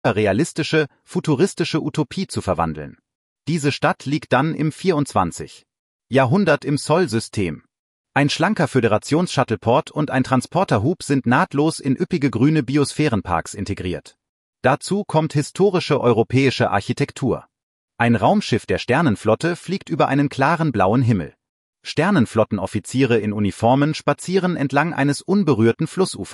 realistische, futuristische Utopie zu verwandeln. Diese Stadt liegt dann im 24. Jahrhundert im Sol-System. Ein schlanker Föderations-Shuttleport und ein Transporterhub sind nahtlos in üppige grüne Biosphärenparks integriert. Dazu kommt historische europäische Architektur. Ein Raumschiff der Sternenflotte fliegt über einen klaren blauen Himmel. Sternenflottenoffiziere in Uniformen spazieren entlang eines unberührten Flussufers.